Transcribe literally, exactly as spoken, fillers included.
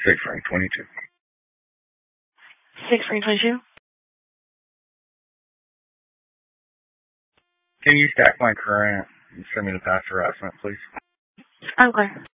Six Frank twenty-two. Six Frank twenty-two. Can you stack my current and send me the past harassment, please? Okay.